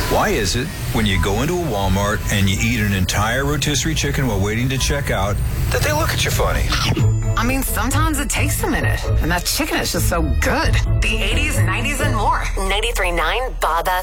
Why is it when you go into a Walmart and you eat an entire rotisserie chicken while waiting to check out that they look at you funny? I mean, sometimes it takes a minute, and that chicken is just so good. The 80s, 90s, and more. 93.9 Baba.